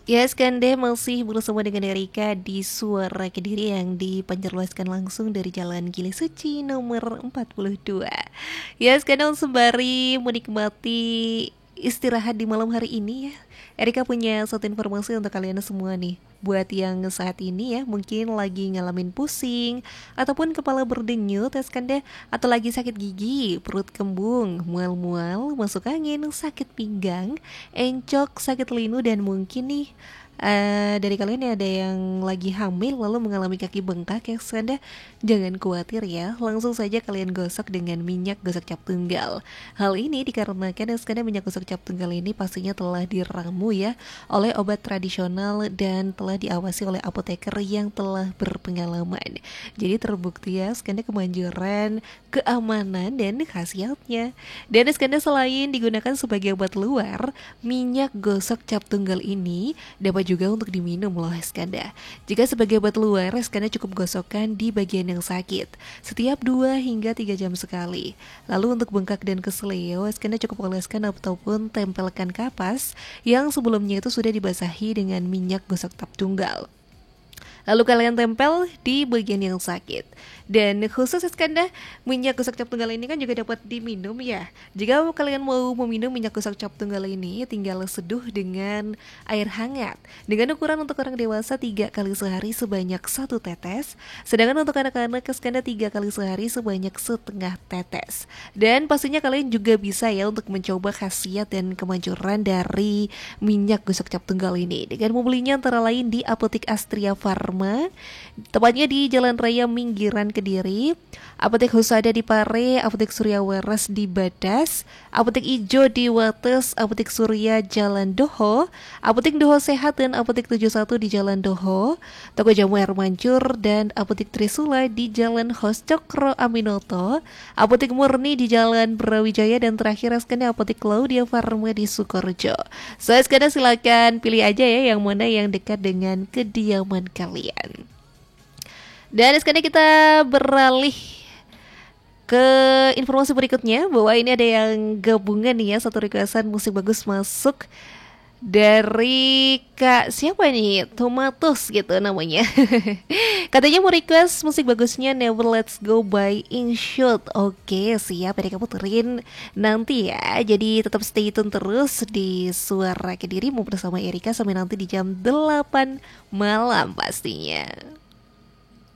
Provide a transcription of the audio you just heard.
Ya, Skande masih bersama dengan Erika di Suara Kediri yang dipancarluaskan langsung dari Jalan Gili Suci nomor 42. Ya, Skande sembari menikmati istirahat di malam hari ini ya. Erika punya satu informasi untuk kalian semua nih. Buat yang saat ini ya mungkin lagi ngalamin pusing ataupun kepala berdenyut ya Skande, atau lagi sakit gigi, perut kembung, mual-mual, masuk angin, sakit pinggang, encok, sakit linu, dan mungkin nih dari kalian yang ada yang lagi hamil lalu mengalami kaki bengkak ya Skanda, jangan khawatir ya, langsung saja kalian gosok dengan minyak gosok cap tunggal. Hal ini dikarenakan ya Skanda, minyak gosok cap tunggal ini pastinya telah diramu ya oleh obat tradisional dan telah diawasi oleh apoteker yang telah berpengalaman. Jadi terbukti ya Skanda kemanjuran, keamanan, dan khasiatnya. Dan Skanda selain digunakan sebagai obat luar, minyak gosok cap tunggal ini dapat juga untuk diminum loh Skanda. Jika sebagai obat luar, Skanda cukup gosokkan di bagian yang sakit setiap 2 hingga 3 jam sekali. Lalu untuk bengkak dan keseleo, Skanda cukup oleskan ataupun tempelkan kapas yang sebelumnya itu sudah dibasahi dengan minyak gosok cap tunggal. Lalu kalian tempel di bagian yang sakit. Dan khusus Skanda, minyak gosok cap tunggal ini kan juga dapat diminum ya. Jika kalian mau meminum minyak gosok cap tunggal ini, tinggal seduh dengan air hangat dengan ukuran untuk orang dewasa 3 kali sehari sebanyak 1 tetes. Sedangkan untuk anak-anak Skanda 3 kali sehari sebanyak setengah tetes. Dan pastinya kalian juga bisa ya untuk mencoba khasiat dan kemanjuran dari minyak gosok cap tunggal ini dengan membelinya antara lain di Apotek Astria Farma, tepatnya di Jalan Raya Minggiran Kediri, Apotek Husada di Pare, Apotek Surya Waras di Badas, Apotek Ijo di Wates, Apotek Surya Jalan Doho, Apotek Doho Sehat dan Apotek 71 di Jalan Doho, Toko Jamu Air Mancur, dan Apotek Trisula di Jalan Hos Cokro Aminoto, Apotek Murni di Jalan Brawijaya, dan terakhir Skanda Apotek Claudia Farma di Sukorejo. So Skanda silakan pilih aja ya yang mana yang dekat dengan kediaman kalian. Dan sekarang kita beralih ke informasi berikutnya, bahwa ini ada yang gabungan nih ya, satu requestan musik bagus masuk dari Kak siapa nih, Tomatos gitu namanya. Katanya mau request musik bagusnya Never Let's Go by InShot. Oke siap, ya kamu puterin nanti ya. Jadi tetap stay tune terus di Suara Kediri mau bersama Erika sampai nanti di jam 8 malam pastinya.